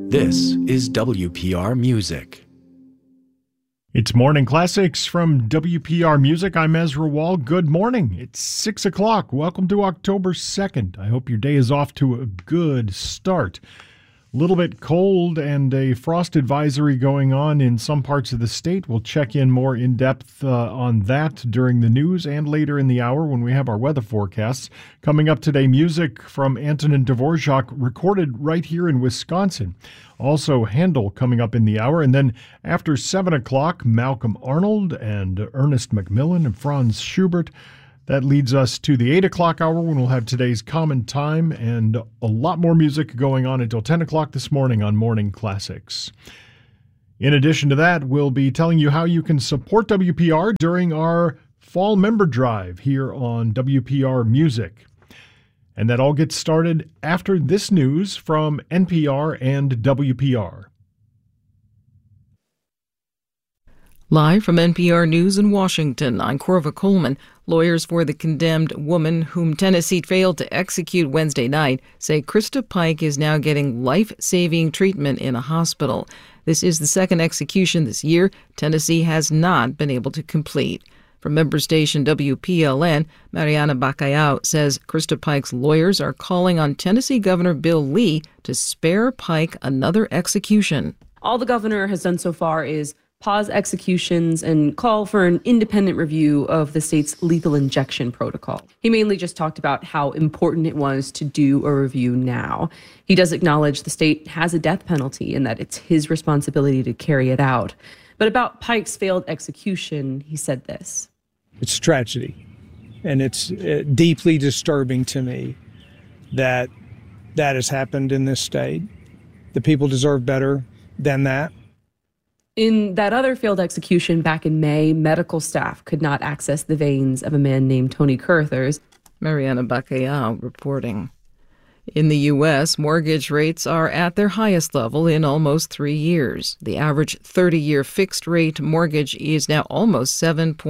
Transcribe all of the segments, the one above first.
This is WPR Music. It's Morning Classics from WPR Music. I'm Ezra Wall. Good morning. It's 6 o'clock. Welcome to October 2nd. I hope your day is off to a good start. A little bit cold and a frost advisory going on in some parts of the state. We'll check in more in depth on that during the news and later in the hour when we have our weather forecasts. Coming up today, music from Antonin Dvorak recorded right here in Wisconsin. Also, Handel coming up in the hour. And then after 7 o'clock, Malcolm Arnold and Ernest Macmillan and Franz Schubert. That leads us to the 8 o'clock hour when we'll have today's Common Time and a lot more music going on until 10 o'clock this morning on Morning Classics. In addition to that, we'll be telling you how you can support WPR during our Fall Member Drive here on WPR Music. And that all gets started after this news from NPR and WPR. Live from NPR News in Washington, I'm Corva Coleman. Lawyers for the condemned woman whom Tennessee failed to execute Wednesday night say Krista Pike is now getting life-saving treatment in a hospital. This is the second execution this year Tennessee has not been able to complete. From member station WPLN, Mariana Bacallao says Krista Pike's lawyers are calling on Tennessee Governor Bill Lee to spare Pike another execution. All the governor has done so far is pause executions and call for an independent review of the state's lethal injection protocol. He mainly just talked about how important it was to do a review now. He does acknowledge the state has a death penalty and that it's his responsibility to carry it out. But about Pike's failed execution, he said this. It's a tragedy, and it's deeply disturbing to me that that has happened in this state. The people deserve better than that. In that other failed execution back in May, medical staff could not access the veins of a man named Tony Curthers. Mariana Bacallao reporting. In the U.S., mortgage rates are at their highest level in almost 3 years. The average 30-year fixed-rate mortgage is now almost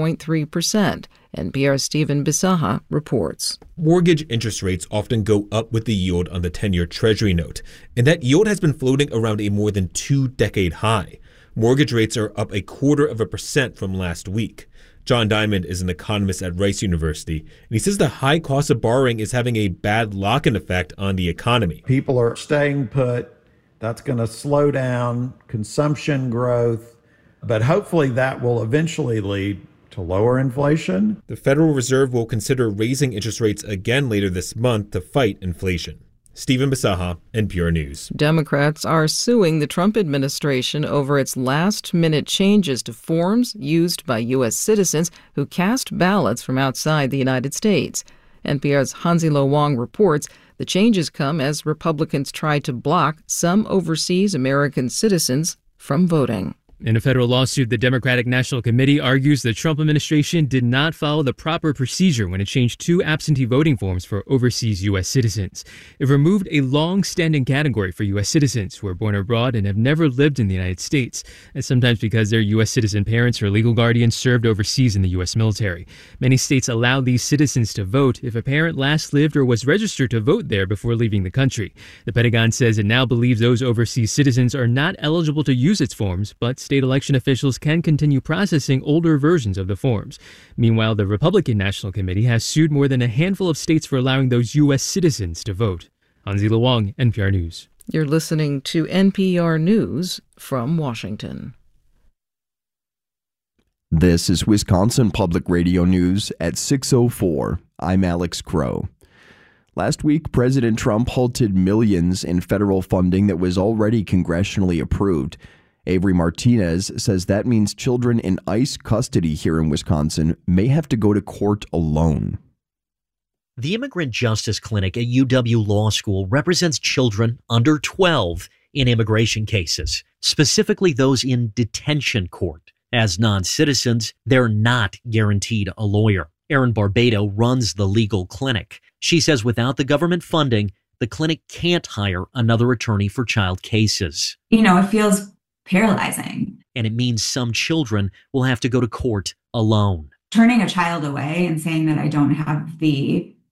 7.3%. NPR's Stephen Bisaha reports. Mortgage interest rates often go up with the yield on the 10-year Treasury note, and that yield has been floating around a more than 2-decade high. Mortgage rates are up 0.25% from last week. John Diamond is an economist at Rice University, and he says the high cost of borrowing is having a bad lock-in effect on the economy. People are staying put. That's going to slow down consumption growth, but hopefully that will eventually lead to lower inflation. The Federal Reserve will consider raising interest rates again later this month to fight inflation. Stephen Bisaha, NPR News. Democrats are suing the Trump administration over its last-minute changes to forms used by U.S. citizens who cast ballots from outside the United States. NPR's Hanzilo Wong reports the changes come as Republicans try to block some overseas American citizens from voting. In a federal lawsuit, the Democratic National Committee argues the Trump administration did not follow the proper procedure when it changed 2 absentee voting forms for overseas U.S. citizens. It removed a long-standing category for U.S. citizens who are born abroad and have never lived in the United States, and sometimes because their U.S. citizen parents or legal guardians served overseas in the U.S. military. Many states allow these citizens to vote if a parent last lived or was registered to vote there before leaving the country. The Pentagon says it now believes those overseas citizens are not eligible to use its forms, but state election officials can continue processing older versions of the forms. Meanwhile, the Republican National Committee has sued more than a handful of states for allowing those U.S. citizens to vote. Hanzilo Wong, NPR News. You're listening to NPR News from Washington. This is Wisconsin Public Radio News at 6:04. I'm Alex Crow. Last week, President Trump halted millions in federal funding that was already congressionally approved. Avery Martinez says that means children in ICE custody here in Wisconsin may have to go to court alone. The Immigrant Justice Clinic at UW Law School represents children under 12 in immigration cases, specifically those in detention court. As non-citizens, they're not guaranteed a lawyer. Erin Barbado runs the legal clinic. She says without the government funding, the clinic can't hire another attorney for child cases. It feels paralyzing. And it means some children will have to go to court alone. Turning a child away and saying that I don't have the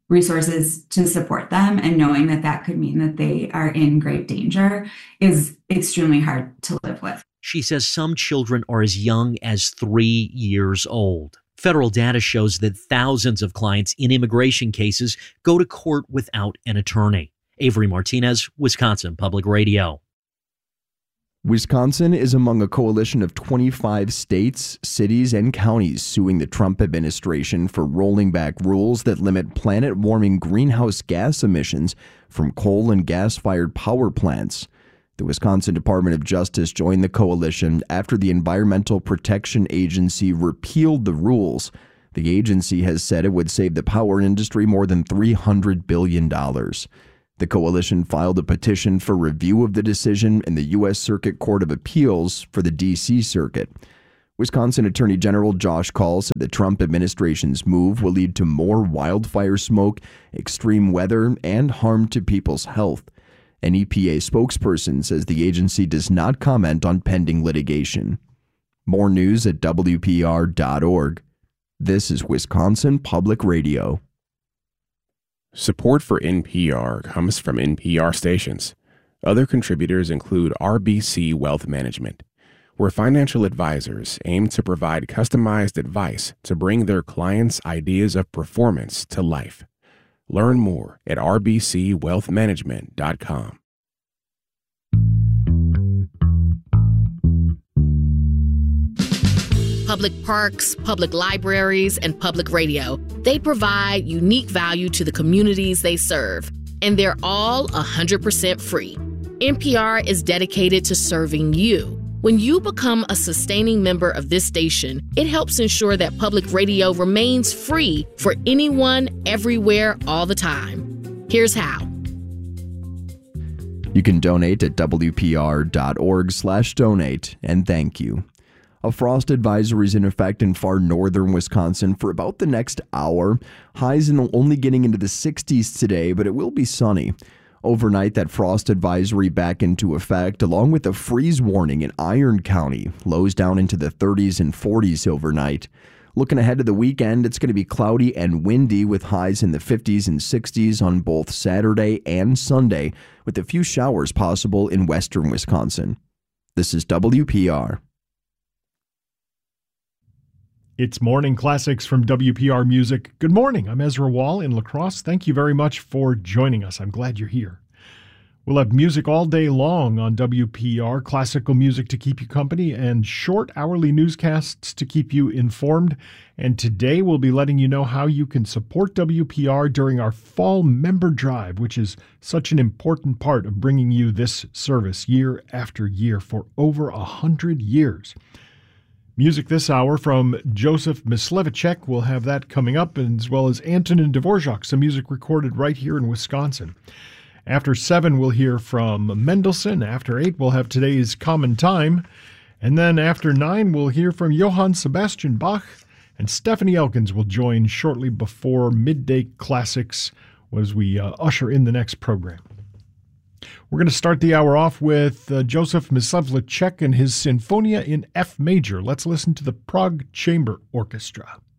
resources to support them, and knowing that that could mean that they are in great danger is extremely hard to live with. She says some children are as young as 3 years old. Federal data shows that thousands of clients in immigration cases go to court without an attorney. Avery Martinez, Wisconsin Public Radio. Wisconsin is among a coalition of 25 states, cities, and counties suing the Trump administration for rolling back rules that limit planet-warming greenhouse gas emissions from coal and gas-fired power plants. The Wisconsin Department of Justice joined the coalition after the Environmental Protection Agency repealed the rules. The agency has said it would save the power industry more than $300 billion. The coalition filed a petition for review of the decision in the U.S. Circuit Court of Appeals for the D.C. Circuit. Wisconsin Attorney General Josh Kaul said the Trump administration's move will lead to more wildfire smoke, extreme weather, and harm to people's health. An EPA spokesperson says the agency does not comment on pending litigation. More news at WPR.org. This is Wisconsin Public Radio. Support for NPR comes from NPR stations. Other contributors include RBC Wealth Management, where financial advisors aim to provide customized advice to bring their clients' ideas of performance to life. Learn more at rbcwealthmanagement.com. Public parks, public libraries, and public radio. They provide unique value to the communities they serve, and they're all 100% free. NPR is dedicated to serving you. When you become a sustaining member of this station, it helps ensure that public radio remains free for anyone, everywhere, all the time. Here's how. You can donate at WPR.org/donate, and thank you. A frost advisory is in effect in far northern Wisconsin for about the next hour. Highs only getting into the 60s today, but it will be sunny. Overnight, that frost advisory back into effect, along with a freeze warning in Iron County. Lows down into the 30s and 40s overnight. Looking ahead to the weekend, it's going to be cloudy and windy with highs in the 50s and 60s on both Saturday and Sunday, with a few showers possible in western Wisconsin. This is WPR. It's Morning Classics from WPR Music. Good morning. I'm Ezra Wall in La Crosse. Thank you very much for joining us. I'm glad you're here. We'll have music all day long on WPR, classical music to keep you company, and short hourly newscasts to keep you informed. And today we'll be letting you know how you can support WPR during our fall member drive, which is such an important part of bringing you this service year after year for over 100 years. Music this hour from Joseph Myslivacek. We'll have that coming up, as well as Antonin Dvorak, some music recorded right here in Wisconsin. After 7, we'll hear from Mendelssohn. After 8, we'll have today's Common Time. And then after 9, we'll hear from Johann Sebastian Bach. And Stephanie Elkins will join shortly before Midday Classics as we usher in the next program. We're going to start the hour off with Joseph Myslivacek and his Sinfonia in F major. Let's listen to the Prague Chamber Orchestra.